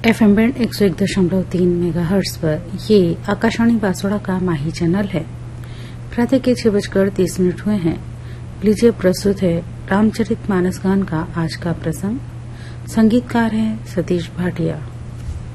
FM band 101.3 megahertz पर ये आकाशवाणी बांसवाड़ा का माही चैनल है। प्रातः के 6:30 हुए हैं। लीजिए प्रस्तुत है रामचरितमानस गान का आज का प्रसंग। संगीतकार है सतीश भाटिया।